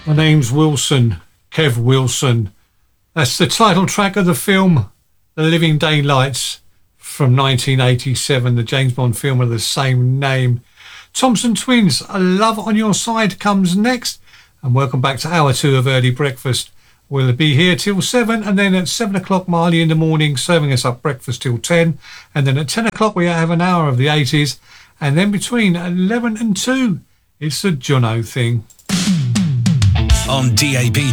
My name's Wilson, Kev Wilson. That's the title track of the film The Living Daylights from 1987, the James Bond film of the same name. Thompson Twins, A Love on Your Side comes next. And welcome back to hour 2 of Early Breakfast. We'll be here till 7, and then at 7 o'clock Marley in the morning serving us up breakfast till 10. And then at 10 o'clock we have an hour of the 80s. And then between 11 and 2, it's the Jono thing. On DAB